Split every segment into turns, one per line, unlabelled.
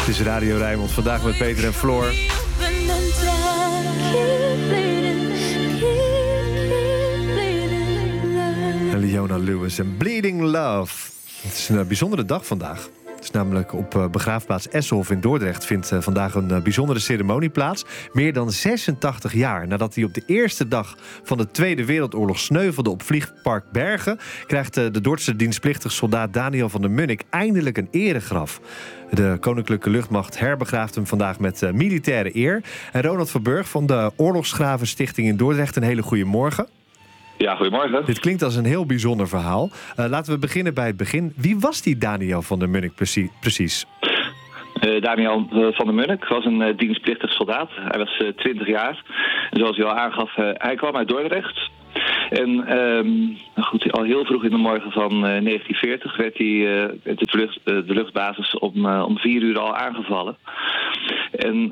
Het is Radio Rijnmond, vandaag met Peter en Floor. En Leona Lewis en Bleeding Love. Het is een bijzondere dag vandaag. Het is namelijk op begraafplaats Essenhof in Dordrecht vindt vandaag een bijzondere ceremonie plaats. Meer dan 86 jaar nadat hij op de eerste dag van de Tweede Wereldoorlog sneuvelde op vliegpark Bergen, krijgt de Dordtse dienstplichtig soldaat Daniel van der Munnik eindelijk een eregraf. De Koninklijke Luchtmacht herbegraaft hem vandaag met militaire eer. En Ronald Verburg van de Oorlogsgravenstichting in Dordrecht, een hele goede morgen.
Ja, goedemorgen.
Dit klinkt als een heel bijzonder verhaal. Laten we beginnen bij het begin. Wie was die Daniel van der Munnik precies?
Daniel van der Munnik was een dienstplichtig soldaat. Hij was 20 jaar. En zoals hij al aangaf, hij kwam uit Dordrecht. En al heel vroeg in de morgen van 1940 werd de luchtbasis om 4 uur al aangevallen. En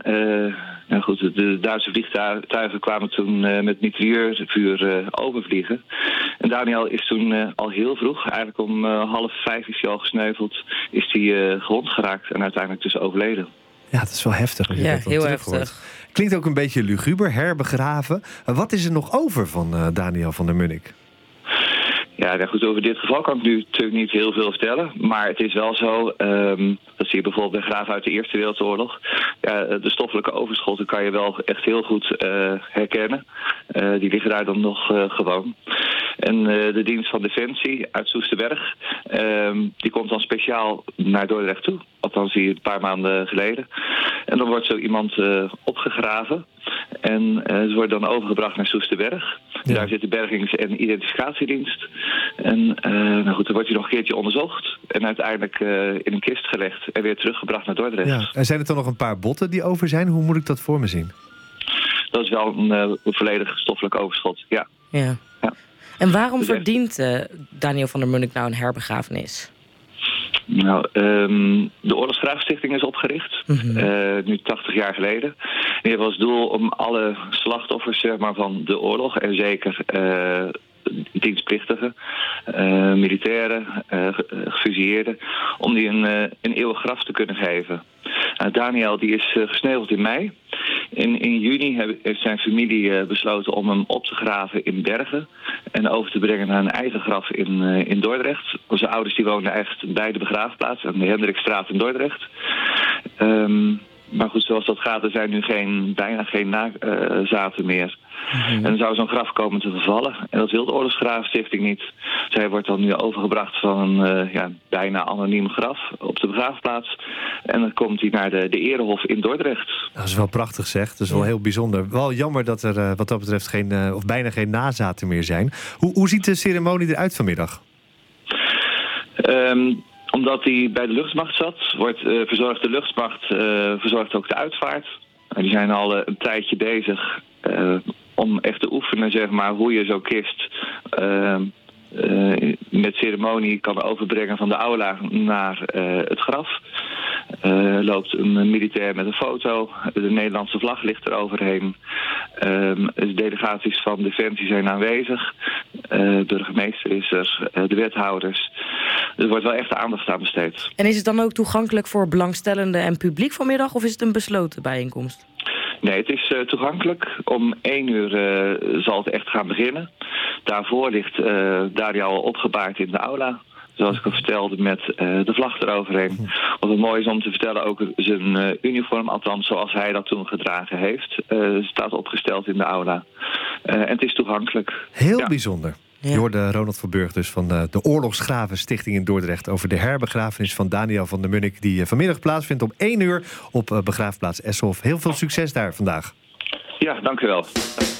de Duitse vliegtuigen kwamen toen met mitrailleurvuur overvliegen. En Daniel is toen al heel vroeg, eigenlijk om 4:30 is hij al gesneuveld, is hij gewond geraakt en uiteindelijk dus overleden.
Ja, dat is wel heftig.
Ja, heel heftig.
Klinkt ook een beetje luguber, herbegraven. Wat is er nog over van Daniel van der Munnik?
Ja, goed, over dit geval kan ik nu natuurlijk niet heel veel vertellen. Maar het is wel zo, dat zie je bijvoorbeeld bij graven uit de Eerste Wereldoorlog. Ja, de stoffelijke overschotten kan je wel echt heel goed herkennen. Die liggen daar dan nog gewoon. En de dienst van Defensie uit Soesterberg, die komt dan speciaal naar Dordrecht toe. Althans, hier een paar maanden geleden. En dan wordt zo iemand opgegraven. En ze worden dan overgebracht naar Soesterberg. Ja. Daar zit de bergings- en identificatiedienst. En dan wordt hij nog een keertje onderzocht. En uiteindelijk in een kist gelegd en weer teruggebracht naar Dordrecht.
Ja. En zijn er dan nog een paar botten die over zijn? Hoe moet ik dat voor me zien?
Dat is wel een volledig stoffelijk overschot, ja.
Ja. En waarom verdient Daniel van der Munnik nou een herbegrafenis?
Nou, de Oorlogsgravenstichting is opgericht, nu 80 jaar geleden. Die heeft als doel om alle slachtoffers van de oorlog, en zeker dienstplichtigen, militairen, gefusilleerden, om die een eeuwig graf te kunnen geven. Daniel die is gesneuveld in mei. In juni heeft zijn familie besloten om hem op te graven in Bergen en over te brengen naar een eigen graf in Dordrecht. Onze ouders die woonden echt bij de begraafplaats aan de Hendrikstraat in Dordrecht. Maar goed, zoals dat gaat, er zijn nu bijna geen nazaten meer. En dan zou zo'n graf komen te vervallen. En dat wil de Oorlogsgravenstichting niet. Zij wordt dan nu overgebracht van een bijna anoniem graf op de begraafplaats. En dan komt hij naar de Erehof in Dordrecht.
Dat is wel prachtig zeg. Dat is wel heel bijzonder. Wel jammer dat er wat dat betreft bijna geen nazaten meer zijn. Hoe ziet de ceremonie eruit vanmiddag?
Omdat hij bij de luchtmacht zat, verzorgt de luchtmacht verzorgt ook de uitvaart. Die zijn al een tijdje bezig om echt te oefenen, hoe je zo'n kist met ceremonie kan overbrengen van de aula naar het graf. Loopt een militair met een foto. De Nederlandse vlag ligt er overheen. De delegaties van Defensie zijn aanwezig. De burgemeester is er. De wethouders. Er wordt wel echt aandacht aan besteed.
En is het dan ook toegankelijk voor belangstellenden en publiek vanmiddag, of is het een besloten bijeenkomst?
Nee, het is toegankelijk. Om 1 uur zal het echt gaan beginnen. Daarvoor ligt Daniel al opgebaard in de aula. Zoals ik al vertelde, met de vlag eroverheen. Wat het mooi is om te vertellen, ook zijn uniform, althans zoals hij dat toen gedragen heeft, staat opgesteld in de aula. En het is toegankelijk.
Heel bijzonder. Je hoorde Ronald Verburg dus van de Oorlogsgravenstichting in Dordrecht over de herbegrafenis van Daniel van der Munnik, die vanmiddag plaatsvindt om 1 uur op begraafplaats Essenhof. Heel veel succes daar vandaag.
Ja, dank u wel.